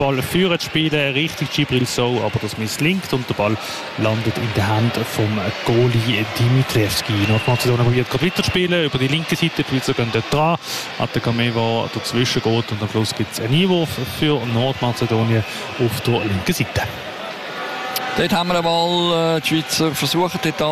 Ball führen zu spielen, richtig Djibril Sow, aber das misslingt und der Ball landet in den Händen vom Goalie Dimitrievski. Nordmazedonien probiert gerade weiter zu spielen, über die linke Seite, die Schweizer gehen dort dran, Atakame, der dazwischen geht und am Schluss gibt es einen Einwurf für Nordmazedonien auf der linken Seite. Dort haben wir den Ball, die Schweizer versuchen dort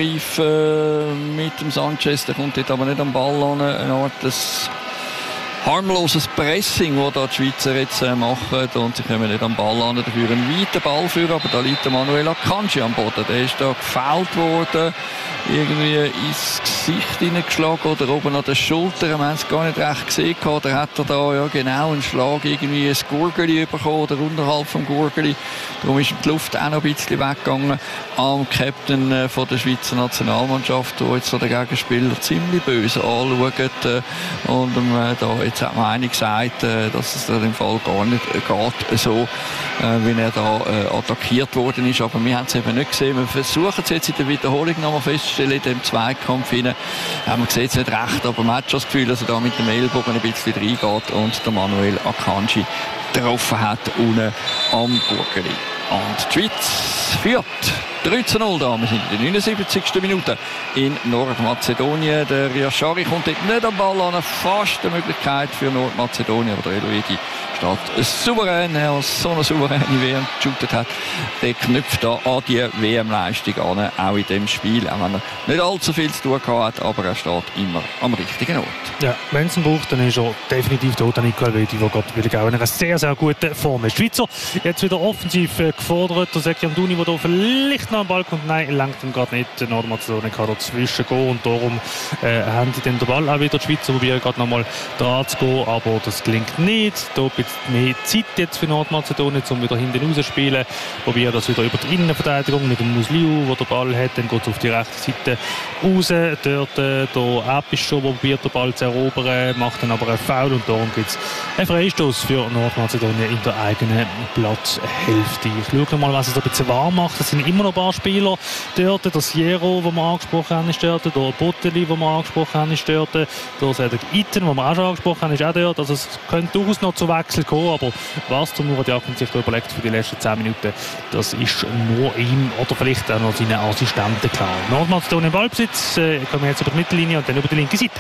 anzugreifen mit dem Sanchez, der kommt dort aber nicht am Ball an, eine Art des harmloses Pressing, das da die Schweizer jetzt machen und sie kommen nicht am Ball an, dafür einen weiten Ball führen, aber da liegt der Manuel Akanji am Boden, der ist da gefällt worden, irgendwie ins Gesicht hineingeschlagen oder oben an den Schultern, wir haben es gar nicht recht gesehen, oder hat er da ja genau einen Schlag, irgendwie ein Gurgeli bekommen oder unterhalb vom Gurgeli, darum ist die Luft auch noch ein bisschen weggegangen am Captain von der Schweizer Nationalmannschaft, der jetzt so den Gegenspieler ziemlich böse anschaut und da jetzt hat man eigentlich gesagt, dass es im Fall gar nicht geht, so wie er da attackiert worden ist. Aber wir haben es eben nicht gesehen. Wir versuchen es jetzt in der Wiederholung nochmal festzustellen, in dem Zweikampf hinein. Man sieht es nicht recht, aber man hat schon das Gefühl, dass er da mit dem Ellbogen ein bisschen reingeht und der Manuel Akanji getroffen hat unten am Gurgeli. Und die Schweiz führt 3:0 da. Wir sind in der 79. Minute in Nordmazedonien. Der Yashari kommt dort nicht am Ball an. Fast eine Möglichkeit für Nordmazedonien. Aber der Eloidi steht souverän, als so eine souveräne WM geshootet hat. Der knüpft da an die WM-Leistung an, auch in dem Spiel. Auch wenn er nicht allzu viel zu tun hat, aber er steht immer am richtigen Ort. Ja, wenn es ihn braucht, dann ist er definitiv dort, der Nico Elvedi, der gerade auch in einer sehr, sehr guten Form ist. Die Schweizer jetzt wieder offensiv gefordert. Der Seki Amdouni, der hier vielleicht noch am Ball kommt. Nein, lenkt ihn gerade nicht. Der Nordmazedonien kann dazwischen gehen und darum haben sie den Ball auch wieder. Die Schweizer probieren gerade noch mal dran zu gehen, aber das gelingt nicht. Da gibt es mehr Zeit jetzt für Nordmazedonien, um wieder hinten raus zu spielen. Probieren das wieder über die Innenverteidigung mit dem Musliu, der den Ball hat. Dann geht es auf die rechte Seite raus. Dort der Apischo, der probiert den Ball zu erobern, macht dann aber einen Foul und darum gibt es einen Freistoß für Nordmazedonien in der eigenen Platzhälfte. Ich schaue mal, was es ein bisschen warm macht. Es sind immer noch ein paar Spieler dort. Der Siero, den wir angesprochen haben, ist dort. Der Botteli, den wir angesprochen haben, ist dort. Der Cedric Itten, den wir auch schon angesprochen haben, ist auch dort. Also es könnte durchaus noch zu Wechsel kommen, aber was der Murat Yakin sich da überlegt für die letzten 10 Minuten, das ist nur ihm oder vielleicht auch noch seinen Assistenten klar. Nordmazedonien Ballbesitz, kommen wir jetzt über die Mittellinie und dann über die linke Seite.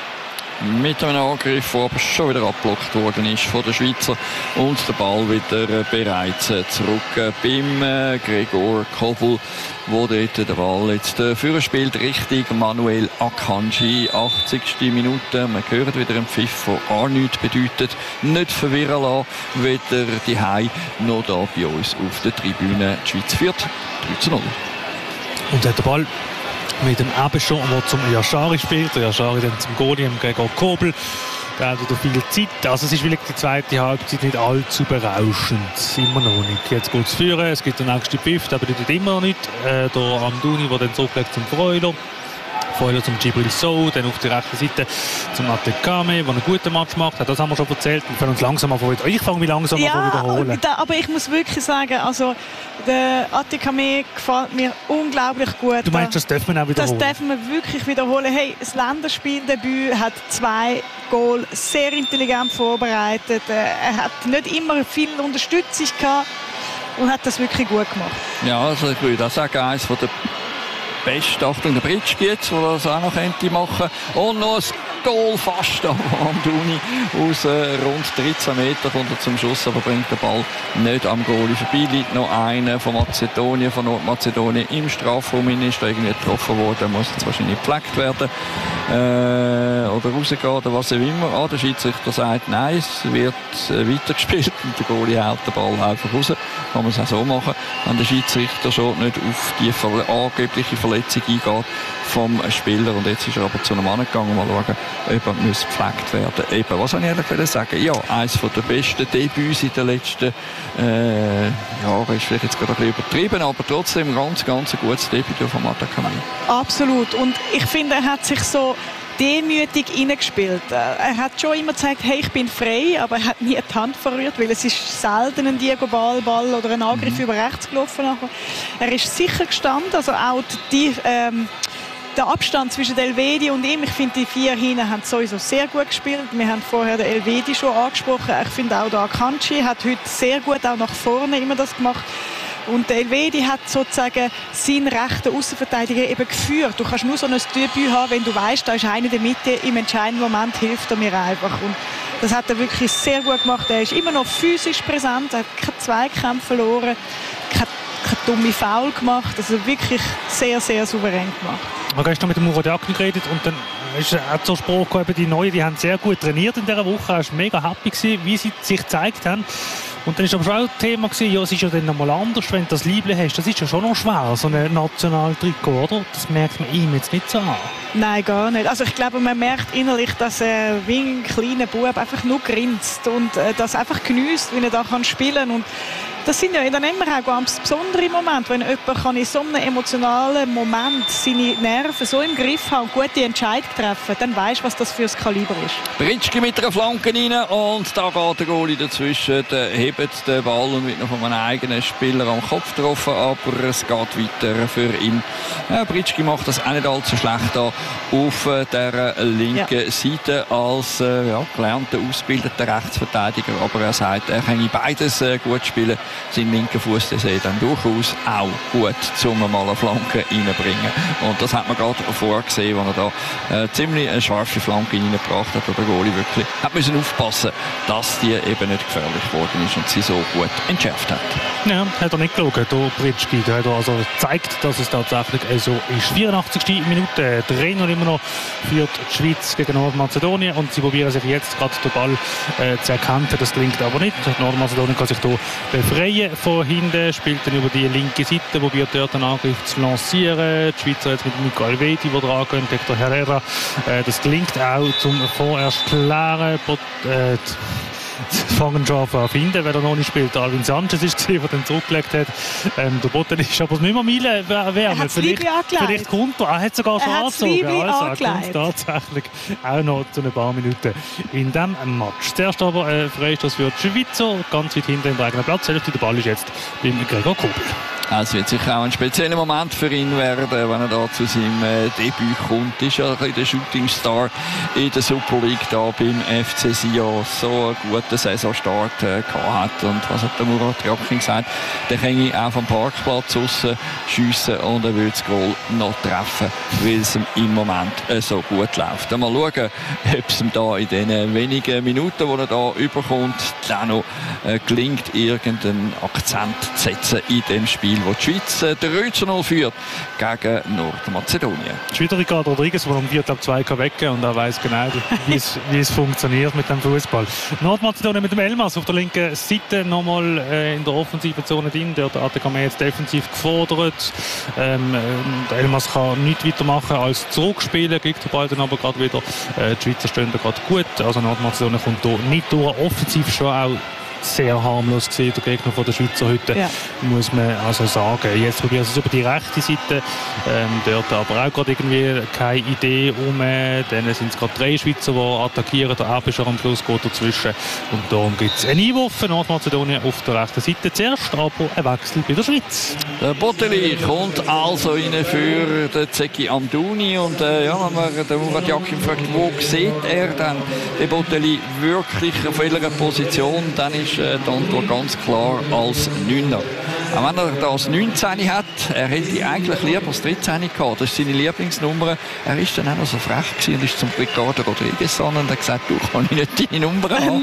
Mit einem Angriff, der aber schon wieder abgeblockt worden ist von den Schweizer und der Ball wieder bereits zurück beim Gregor Kobel, wo dort der Ball jetzt führen spielt, Richtung Manuel Akanji. 80. Minute, man hört wieder einen Pfiff, der auch nichts bedeutet. Nicht verwirren lassen, weder die Hai noch da bei uns auf der Tribüne. Die Schweiz führt 3:0. Und der Ball mit dem Abenschon, der zum Yashari spielt. Der Yashari dann zum Goalie, Gregor Kobel. Der hat wieder viel Zeit. Also es ist wirklich die zweite Halbzeit nicht allzu berauschend. Immer noch nicht. Jetzt geht es führen. Es gibt den nächsten Pfiff, der bedeutet immer noch nicht. Der Amdouni, der dann zurücklegt zum Freuler. Freuler zum Djibril Sow, dann auf die rechte Seite zum Atakame, der einen guten Match macht. Das haben wir schon erzählt. Wir fangen uns langsam an wieder. Ich fange mich langsam an wiederholen. Aber ich muss wirklich sagen, also der Atakame gefällt mir unglaublich gut. Du meinst, das dürfen wir auch wiederholen? Das dürfen wir wirklich wiederholen. Hey, das Länderspieldebüt hat 2 Goal sehr intelligent vorbereitet. Er hat nicht immer viel Unterstützung gehabt und hat das wirklich gut gemacht. Ja, also ich würde auch sagen, eines von der besten, Achtung, der Britsch jetzt, der das auch noch könnte machen. Und noch ein Goal fast am Amdouni aus rund 13 Metern kommt er zum Schuss, aber bringt den Ball nicht am Goalie vorbei. Liegt noch einer von Mazedonien, von Nordmazedonien im Strafraum. Ist da irgendwie getroffen worden, muss jetzt wahrscheinlich gepflegt werden oder rausgehen oder was auch immer. Der Schiedsrichter sagt, nein, es wird weitergespielt und der Goalie hält den Ball einfach raus. Kann man es auch so machen, wenn der Schiedsrichter schon nicht auf die angebliche Verletzung eingeht vom Spieler. Und jetzt ist er aber zu einem Mann gegangen, mal schauen, ob er gepflegt werden muss. Eben, was wollte ich ehrlich sagen? Ja, eines der besten Debüts in den letzten Jahren ist vielleicht jetzt gerade ein bisschen übertrieben, aber trotzdem ganz ein gutes Debüt von Atakame. Absolut. Und ich finde, er hat sich so demütig reingespielt. Er hat schon immer gesagt, hey, ich bin frei, aber er hat nie die Hand verrührt, weil es ist selten ein Diagonal Ball oder ein Angriff über rechts gelaufen. Er ist sicher gestanden, also auch die der Abstand zwischen Elvedi und ihm, ich finde, die 4 hinten haben sowieso sehr gut gespielt. Wir haben vorher den Elvedi schon angesprochen. Ich finde auch der Akanji hat heute sehr gut auch nach vorne immer das gemacht. Und der Elvedi hat sozusagen seinen rechten Außenverteidiger eben geführt. Du kannst nur so ein Debüt haben, wenn du weißt, da ist einer in der Mitte, im entscheidenden Moment hilft er mir einfach. Und das hat er wirklich sehr gut gemacht. Er ist immer noch physisch präsent, er hat keine Zweikämpfe verloren, keine dumme Foul gemacht. Also wirklich sehr, sehr souverän gemacht. Wir haben gestern mit dem Murat Yakin geredet und dann ist auch zur Sprache gekommen, die Neuen, die haben sehr gut trainiert in dieser Woche. Er war mega happy gewesen, wie sie sich gezeigt haben. Und dann war aber schon auch ein Thema gewesen, ja, es ist ja dann nochmal anders, wenn du das Liebling hast. Das ist ja schon noch schwer, so ein Nationaltrikot, oder? Das merkt man ihm jetzt nicht so an. Nein, gar nicht. Also ich glaube, man merkt innerlich, dass er wie ein kleiner Bub einfach nur grinst und das einfach geniesst, wie er da spielen kann. Und das sind ja dann immer auch ganz besondere Momente, wenn jemand kann in so einem emotionalen Moment seine Nerven so im Griff haben und gute Entscheidungen treffen, dann weisst du, was das für ein Kaliber ist. Britschki mit einer Flanke rein und da geht der Goalie dazwischen, der hebt den Ball und wird noch von einem eigenen Spieler am Kopf getroffen, aber es geht weiter für ihn. Ja, Britschki macht das auch nicht allzu schlecht da auf der linken Seite als gelernter, ausgebildeter Rechtsverteidiger, aber er sagt, er kann beides gut spielen. Sein linker Fuß sieht dann durchaus auch gut, um mal eine Flanke reinzubringen. Und das hat man gerade vorgesehen, als er da ziemlich eine scharfe Flanke reingebracht hat. Der Goalie wirklich hat müssen aufpassen, dass die eben nicht gefährlich geworden ist und sie so gut entschärft hat. Ja, hat er nicht gelogen, der Britschki. Der hat also gezeigt, dass es tatsächlich so ist. 84. Minute, 3-0 immer noch führt die Schweiz gegen Nordmazedonien und sie probieren sich jetzt gerade den Ball zu erkämpfen. Das gelingt aber nicht. Nordmazedonien kann sich hier befreien von hinten, spielt dann über die linke Seite, probiert dort einen Angriff zu lancieren. Die Schweizer jetzt mit Nico Elvedi, der dran geht, Hector Herrera. Das gelingt auch zum vorerst klaren fangen schon an finden, wer da noch nicht spielt. Alvin Sanchez ist gesehen, der dann zurückgelegt hat. Der Botten ist aber nicht mehr Miele wärmer. Vielleicht kommt er. Er hat sogar schon angezogen. Also kommt tatsächlich auch noch zu ein paar Minuten in diesem Match. Zuerst aber Freistoß für die Schweizer, ganz weit hinten im eigenen Platz. Der Ball ist jetzt beim Gregor Kobel. Es wird sicher auch ein spezieller Moment für ihn werden, wenn er da zu seinem Debüt kommt. Ist ja ein bisschen der Shooting Star in der Super League da beim FC Sion. So einen guten Saisonstart gehabt. Und was hat der Murat Yakin gesagt? Der kann ich auch vom Parkplatz raus schiessen und er will das Goal noch treffen, weil es ihm im Moment so gut läuft. Mal schauen, ob es ihm da in den wenigen Minuten, die er da überkommt, dann noch gelingt, irgendeinen Akzent zu setzen in dem Spiel, wo die Schweiz 3-0 führt gegen Nordmazedonien. Die Schweizer Ricardo Rodriguez, der am 4-2 wecken und er weiss genau, wie es funktioniert mit dem Fußball. Nordmazedonien mit dem Elmas auf der linken Seite nochmal in der offensiven Zone drin. Dort hat der jetzt defensiv gefordert. Der Elmas kann nichts weitermachen als zurückspielen, kriegt den Ball dann aber gerade wieder. Die Schweizer stehen da gerade gut. Also Nordmazedonien kommt hier nicht durch. Offensiv schon auch sehr harmlos gesehen, der Gegner von der Schweizer heute, muss man also sagen. Jetzt probieren sie es über die rechte Seite, dort aber auch gerade irgendwie keine Idee um. Dann sind es gerade 3 Schweizer, die attackieren, der Abischer am Schluss geht dazwischen und darum gibt es einen Einwurf für Nordmazedonien auf der rechten Seite. Zuerst aber ein Wechsel bei der Schweiz. Der Botteli kommt also rein für den Zeki Amdouni und wenn man den Murat Yakin fragt, wo sieht er dann den Botteli wirklich auf welcher Position, dann ist die Antwort ganz klar als 9er. Auch wenn er das 19 hat, er hätte eigentlich lieber das 13 gehabt. Das ist seine Lieblingsnummer. Er ist dann auch noch so frech gewesen und ist zum Ricardo Rodriguez an und hat gesagt, du kannst nicht deine Nummer haben.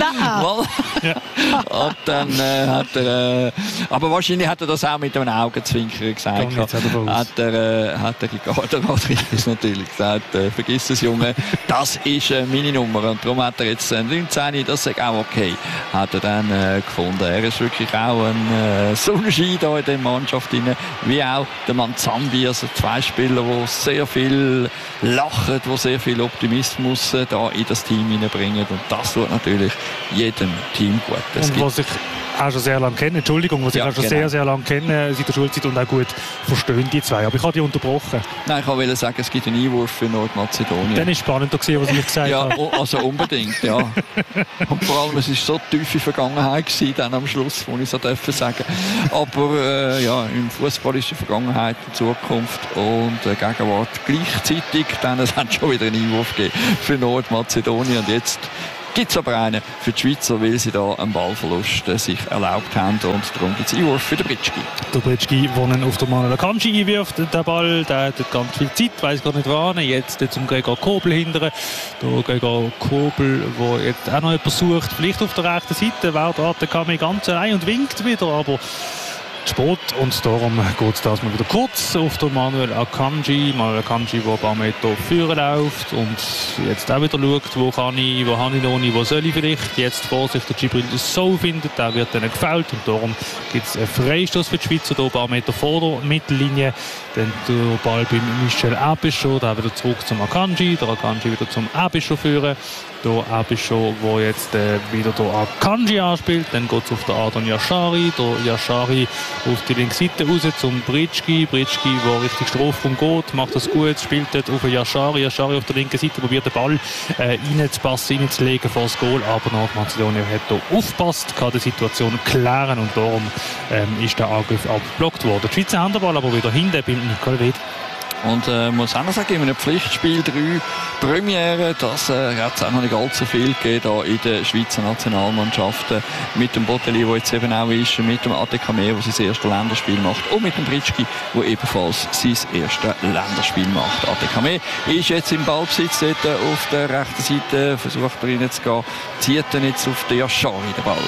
Nein. Und dann hat er, aber wahrscheinlich hat er das auch mit einem Augenzwinkern gesagt. Hat der Ricardo Rodriguez natürlich gesagt, vergiss es, Junge, das ist meine Nummer. Und darum hat er jetzt 19, das ist auch okay. Hat er dann gefunden. Er ist wirklich auch ein Sonnenschein da in der Mannschaft drin, wie auch der Manzambi, also 2 Spieler, die sehr viel lachen, die sehr viel Optimismus da in das Team hineinbringen und das tut natürlich jedem Team gut. Und auch schon sehr lange kennen. Entschuldigung, was ich auch schon sehr, sehr lange kenne seit der Schulzeit und auch gut verstehen, die zwei. Aber ich habe die unterbrochen. Nein, ich wollte sagen, es gibt einen Einwurf für Nordmazedonien. Dann war es spannend, was ich gesagt habe. Ja, also unbedingt, ja. Und vor allem, es war so tiefe Vergangenheit gewesen, dann am Schluss, muss ich so sagen. Aber ja, im Fußball ist die Vergangenheit die Zukunft und Gegenwart gleichzeitig. Dann es hat schon wieder einen Einwurf gegeben für Nordmazedonien und jetzt gibt es aber einen für die Schweizer, weil sie da einen Ballverlust sich erlaubt haben und darum gibt es Einwurf für den Britschki. Der Britschki, der ihn auf den Manuel Akanji einwirft, der Ball, der hat ganz viel Zeit, weiß gar nicht wann, jetzt zum Gregor Kobel hindern. Der Gregor Kobel, der jetzt auch noch jemanden sucht, vielleicht auf der rechten Seite, wäre der ATK ganz allein und winkt wieder, aber spät und darum geht es das mal wieder kurz auf den Manuel Akanji. Manuel Akanji, der ein paar Meter führen läuft und jetzt auch wieder schaut, wo kann ich, wo habe ich noch nicht, wo soll ich vielleicht. Jetzt Vorsicht, der Djibril so findet, der wird dann gefoult und darum gibt es einen Freistoß für die Schweizer, hier ein paar Meter vor der Mittellinie. Dann der Ball bei Michel Abicho, der wieder zurück zum Akanji, der Akanji wieder zum Abicho führen. Der Abicho, der jetzt wieder der Akanji anspielt, dann geht es auf den Adon Yashari, der Yashari auf die linke Seite raus zum Britschki, der richtig Strafraum geht, macht das gut, spielt dort auf den Yashari auf der linken Seite, probiert den Ball reinzulegen vor das Goal, aber Nordmazedonien hat hier aufgepasst, kann die Situation klären und darum ist der Angriff abgeblockt worden. Die Schweizer Handball aber wieder hinten beim Nicole Ved. Und muss auch noch sagen, in einem Pflichtspiel 3 Premiere, das hat es auch noch nicht allzu viel gegeben da in den Schweizer Nationalmannschaften. Mit dem Botteli, der jetzt eben auch ist, mit dem ATK, der sein erstes Länderspiel macht, und mit dem Britschki, der ebenfalls sein erstes Länderspiel macht. ATK ist jetzt im Ballbesitz dort auf der rechten Seite, versucht er reinzugehen, zieht dann jetzt auf den Yashari den Ball.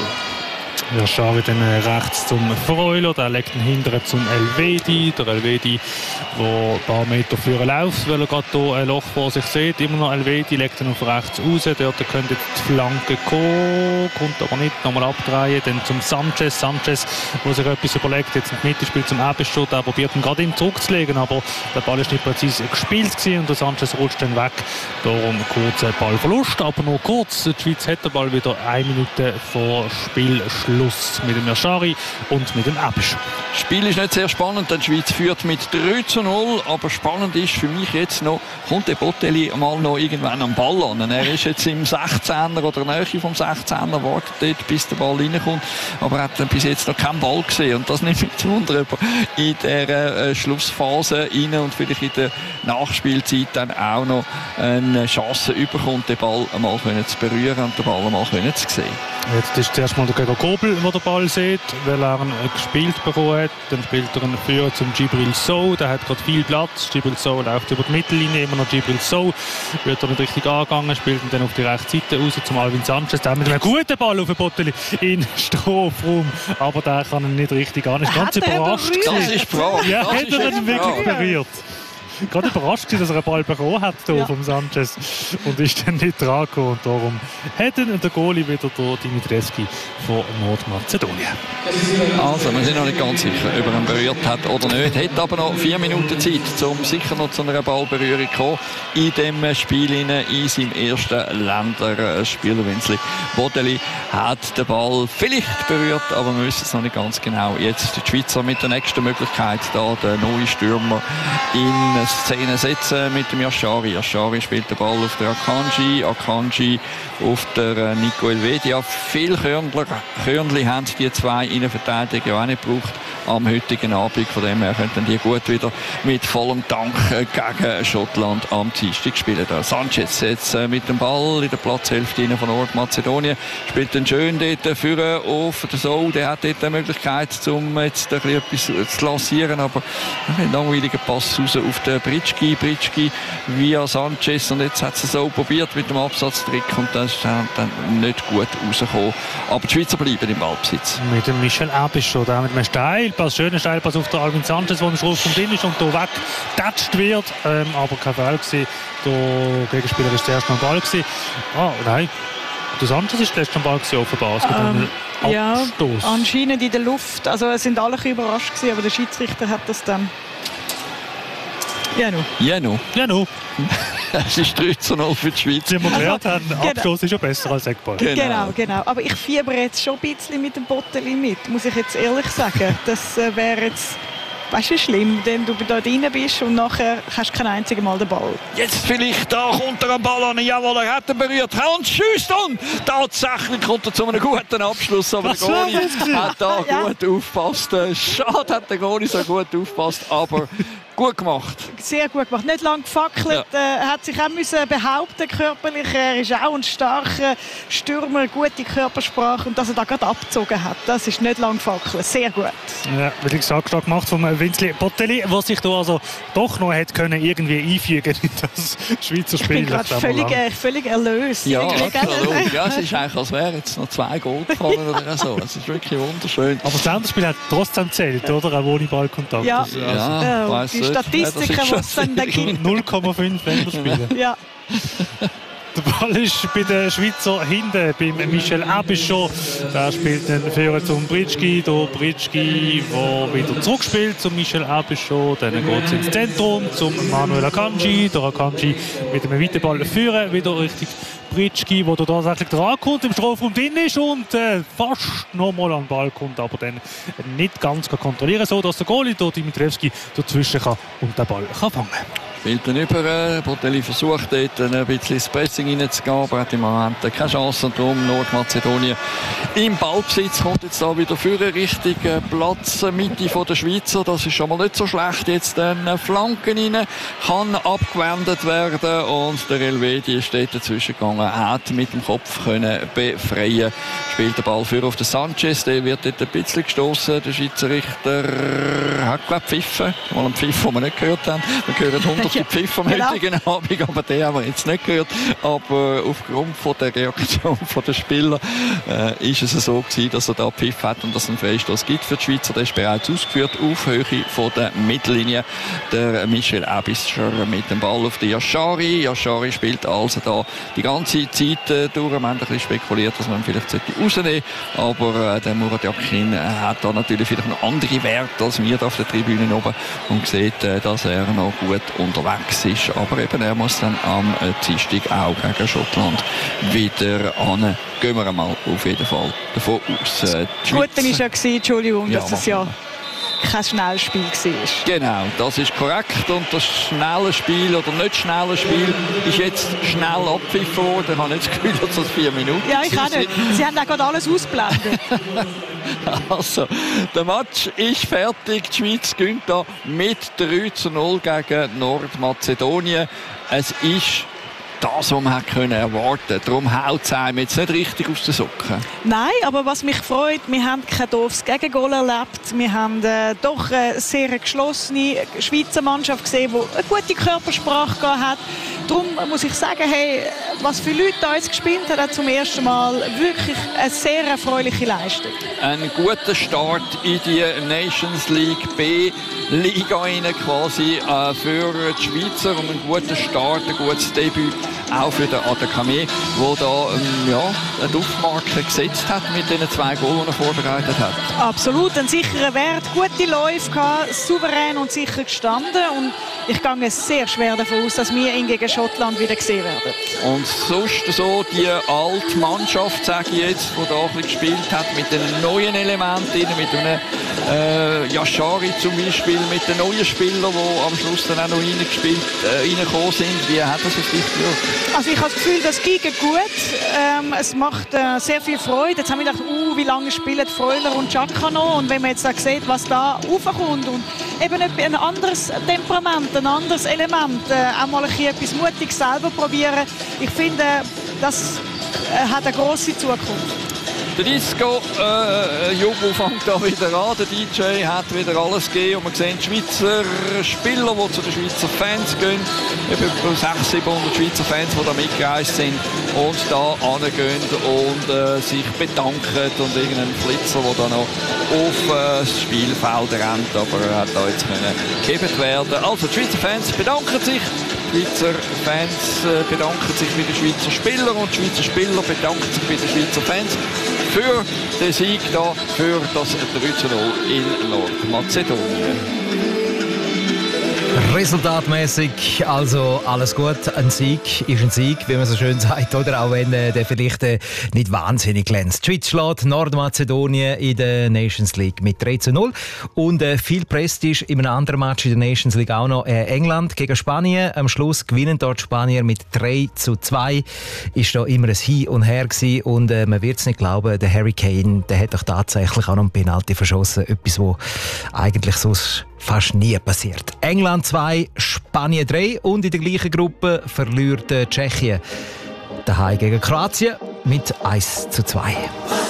Yashari dann rechts zum Freuler, der legt ihn hinterher zum Elvedi. Der Elvedi, der ein paar Meter führen läuft, weil er gerade hier ein Loch vor sich sieht. Immer noch Elvedi, legt ihn auf rechts raus. Dort könnte die Flanke kommen, kommt aber nicht. Nochmal abdrehen. Dann zum Sanchez, der sich etwas überlegt. Jetzt in die Mitte spielt zum Abischot. Der probiert ihn gerade ihm zurückzulegen, aber der Ball ist nicht präzise gespielt gewesen und der Sanchez rutscht dann weg. Darum kurzer Ballverlust, aber nur kurz. Die Schweiz hat den Ball wieder 1 Minute vor Spielschluss mit dem Yashari und mit dem Abisch. Das Spiel ist nicht sehr spannend, denn die Schweiz führt mit 3:0, aber spannend ist für mich jetzt noch, kommt der Botteli mal noch irgendwann am Ball an. Er ist jetzt im 16er oder in der Nähe vom 16er, wartet dort, bis der Ball reinkommt, aber er hat bis jetzt noch keinen Ball gesehen und das nimmt mich zu Wunder, ob er in dieser Schlussphase rein und vielleicht in der Nachspielzeit dann auch noch eine Chance überkommt, den Ball einmal zu berühren und den Ball einmal zu sehen. Jetzt ist zuerst mal der Gregor Kobel, der den Ball sieht, weil er ihn gespielt bekommen hat. Dann spielt er ihn für zum Djibril Sow, der hat gerade viel Platz. Djibril Sow läuft über die Mittellinie, immer noch Djibril Sow. Wird er nicht richtig angegangen, spielt ihn dann auf die rechte Seite raus zum Alvin Sanchez. Der hat mit einem guten Ball auf den Botteli in Strafraum, aber der kann ihn nicht richtig an. Ist ganz überrascht. Das ist die Frage. Ja, hat er ihn wirklich berührt? Gerade überrascht, dass er einen Ball bekommen hat vom Sanchez und ist dann nicht dran gekommen. Und darum hat der Goalie wieder der Dimitrescu von Nordmazedonien. Also, wir sind noch nicht ganz sicher, ob er ihn berührt hat oder nicht. Hat aber noch 4 Minuten Zeit, um sicher noch zu einer Ballberührung zu kommen in diesem Spiel, in seinem ersten Länderspiel. Botteli hat den Ball vielleicht berührt, aber wir wissen es noch nicht ganz genau. Jetzt die Schweizer mit der nächsten Möglichkeit, da der neue Stürmer in Szene setzen mit dem Yashari. Yashari spielt den Ball auf der Akanji auf der Nico Elvedia. Viel Körnli haben die zwei Innenverteidiger ja auch nicht gebraucht am heutigen Abend. Von dem her könnten die gut wieder mit vollem Dank gegen Schottland am Dienstag spielen. Der Sanchez jetzt mit dem Ball in der Platzhälfte von Nordmazedonien. Spielt dann schön dort führen auf den Sow. Der hat dort die Möglichkeit, um jetzt ein bisschen etwas zu lancieren. Aber ein langweiliger Pass raus auf den Britschki via Sanchez. Und jetzt hat es so probiert mit dem Absatztrick und das ist dann nicht gut rausgekommen. Aber die Schweizer bleiben im Ballbesitz. Mit dem Michel Abischot, mit einem Steilpass, schöner Steilpass auf den Alvin Sanchez, der im Strafraum drin ist und hier weggetatscht wird. Aber kein Foul gewesen. Der Gegenspieler war zuerst noch am Ball gewesen. Nein. Der Sanchez ist letztes am Ball gewesen, offenbar. Es gibt einen Abstoß. Ja, anscheinend in der Luft. Also es sind alle überrascht gewesen, aber der Schiedsrichter hat das dann... Ja, no. Es ist 3:0 für die Schweiz. Wie wir gehört haben, Abschluss ist ja besser als Eckball. Genau. Aber ich fieber jetzt schon ein bisschen mit dem Botteli mit, muss ich jetzt ehrlich sagen. Das wäre jetzt... Weißt du, schlimm, denn du da drin bist und nachher hast du kein einziges Mal den Ball. Jetzt vielleicht, da kommt er am Ball an. Jawohl, er hat ihn berührt. Und schießt und tatsächlich kommt er zu einem guten Abschluss. Aber der Goalie hat da gut aufgepasst. Schade, hat der Goalie so gut aufgepasst, aber gut gemacht. Sehr gut gemacht. Nicht lange gefackelt. Er hat sich auch müssen behaupten körperlich. Er ist auch ein starker Stürmer, gute Körpersprache. Und dass er da gerade abgezogen hat, das ist nicht lang gefackelt. Sehr gut. Ja, wie gesagt, stark gemacht vom Winzli Botteli, was sich da also doch noch hätte können irgendwie einfügen in das Schweizer Spiel. Ich bin gerade völlig erlöst. Ja, absolut. Ja, es ist eigentlich, als wären jetzt noch 2 Goal gefallen oder so. Es ist wirklich wunderschön. Aber das andere Spiel hat trotzdem zählt, oder? Ein Volleyballkontakt. Ja, also, die Statistiken, die es dann gibt. 0,5 Länderspiele. Ja. Der Ball ist bei den Schweizer hinten, beim Michel Abichon. Der spielt den Führer zum Britschki. Der Britschki, der wieder zurückspielt zum Michel Abichon. Dann geht es ins Zentrum zum Manuel Akanji. Der Akanji mit einem weiten Ball führen, wieder richtig Britschki, der da tatsächlich dran kommt, im Strafraum drin ist und fast nochmal an den Ball kommt, aber dann nicht ganz kontrollieren, so dass der Goalie, der Dimitrievski, dazwischen kann und den Ball kann fangen. Spielt dann über. Botteli versucht dort ein bisschen ins Pressing reinzugehen, aber hat im Moment keine Chance. Und darum Nordmazedonien im Ballbesitz, kommt jetzt da wieder für Richtung Platz Mitte von der Schweizer. Das ist schon mal nicht so schlecht. Jetzt dann Flanken rein, kann abgewendet werden und der Elvedi ist dort dazwischen gegangen. Er hat mit dem Kopf können befreien. Spielt den Ball für auf den Sanchez, der wird dort ein bisschen gestoßen. Der Schiedsrichter hat glaube ich gepfiffen. Mal einen Pfiff, den wir nicht gehört haben. Wir hören 100 Pfiff am heutigen Abend, aber den haben wir jetzt nicht gehört. Aber aufgrund von der Reaktion der Spieler ist es so gewesen, dass er da Pfiff hat und dass es einen Freistoß gibt für die Schweizer. Der ist bereits ausgeführt auf Höhe von der Mittellinie. Der Michel Abichon mit dem Ball auf die Yashari. Yashari spielt also da die ganze Zeit durch. Wir haben ein bisschen spekuliert, dass man vielleicht rausnehmen sollte. Aber der Murat Yakin hat da natürlich vielleicht noch andere Werte als wir da auf der Tribüne oben und sieht, dass er noch gut unterwegs ist. Aber eben, er muss dann am Dienstag auch gegen Schottland wieder an. Gehen wir mal auf jeden Fall davon aus. Das Gute war ja, Entschuldigung, dass es ja kein schnelles Spiel war. Genau, das ist korrekt. Und das schnelle Spiel oder nicht schnelle Spiel ist jetzt schnell abgepfiffen worden. Ich habe nicht das Gefühl, dass das 4 Minuten Ja, ich auch nicht. Sie haben auch gerade alles ausgeblendet. Also, der Match ist fertig. Die Schweiz gewinnt da mit 3:0 gegen Nordmazedonien. Es ist das, was man erwarten konnte. Darum haut es einem jetzt nicht richtig aus den Socken. Nein, aber was mich freut, wir haben kein doofes Gegengol erlebt. Wir haben doch eine sehr geschlossene Schweizer Mannschaft gesehen, die eine gute Körpersprache hat. Darum muss ich sagen, hey, was für Leute da jetzt gespielt haben, hat zum ersten Mal wirklich eine sehr erfreuliche Leistung. Ein guter Start in die Nations League B-Liga quasi für die Schweizer und ein guter Start, ein gutes Debüt auch für den Adekame, der da eine Duftmarke gesetzt hat mit den 2 Goals, die er vorbereitet hat. Absolut, ein sicherer Wert, gute Läufe gehabt, souverän und sicher gestanden und ich gehe sehr schwer davon aus, dass wir ihn gegen Schottland wieder sehen werden. Und sonst so die alte Mannschaft, sage ich jetzt, die da ein bisschen gespielt hat, mit den neuen Elementen, mit einem Yashari zum Beispiel, mit den neuen Spielern, die am Schluss dann auch noch reingekommen sind. Wie hat das auf dich gewirkt? Also ich habe das Gefühl, das geht gut. Es macht sehr viel Freude. Jetzt haben wir gedacht, wie lange spielen Freuler und Xhaka noch? Und wenn man jetzt da sieht, was da raufkommt und eben ein anderes Temperament, ein anderes Element, auch mal etwas Mutiges selber probieren. Ich finde, das hat eine grosse Zukunft. Der Disco-Jubel fängt da wieder an. Der DJ hat wieder alles gegeben. Und man sieht Schweizer Spieler, die zu den Schweizer Fans gehen. Eben 600-700 Schweizer Fans, die da mitgereist sind und da hingehen und sich bedanken. Und irgendein Flitzer, der da noch auf das Spielfeld rennt. Aber er hat da jetzt gehebt werden. Also die Schweizer Fans bedanken sich. Die Schweizer Fans bedanken sich bei den Schweizer Spielern und die Schweizer Spieler bedanken sich bei den Schweizer Fans für den Sieg da, für das 3:0 in Nordmazedonien. Resultatmäßig also alles gut. Ein Sieg ist ein Sieg, wie man so schön sagt, oder? Auch wenn der vielleicht nicht wahnsinnig glänzt. Die Schweiz schlägt Nordmazedonien in der Nations League mit 3:0. Und viel Prestige in einem anderen Match in der Nations League auch noch. England gegen Spanien. Am Schluss gewinnen dort Spanier mit 3:2. Ist da immer ein Hin und Her gewesen. Und man wird es nicht glauben, der Harry Kane, der hat doch tatsächlich auch noch einen Penalty verschossen. Etwas, was eigentlich sonst fast nie passiert. England 2, Spanien 3 und in der gleichen Gruppe verliert Tschechien daheim gegen Kroatien mit 1:2.